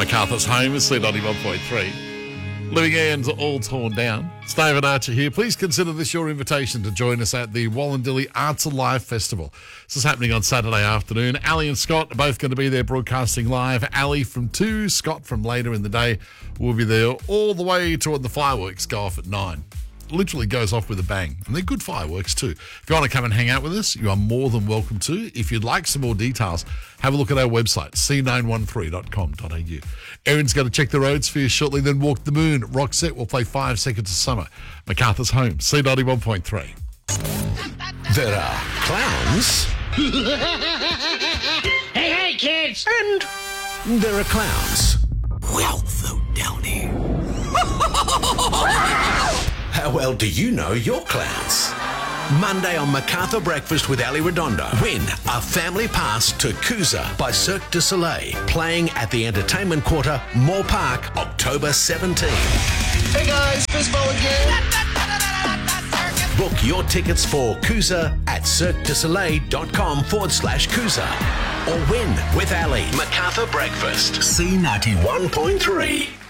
MacArthur's home is C91.3. Living ends are all torn down. It's David Archer here. Please consider this your invitation to join us at the Wallandilly Arts Alive Festival. This is happening on Saturday afternoon. Ali and Scott are both going to be there broadcasting live. Ali from 2, Scott from later in the day will be there all the way to when the fireworks go off at 9. Literally goes off with a bang. And they're good fireworks too. If you want to come and hang out with us, you are more than welcome to. If you'd like some more details, have a look at our website, c913.com.au. Erin's going to check the roads for you shortly, then Walk the Moon. Roxette will play 5 Seconds of Summer. MacArthur's home, C91.3. There are clowns. Hey, kids! And there are clowns. Wealtho Downey. How well do you know your clowns? Monday on MacArthur Breakfast with Ali Redondo. Win a family pass to Coosa by Cirque du Soleil, playing at the Entertainment Quarter, Moore Park, October 17. Hey guys, Fistball again. Book your tickets for Coosa at cirquedusoleil.com/Coosa. Or win with Ali. MacArthur Breakfast, C91.3.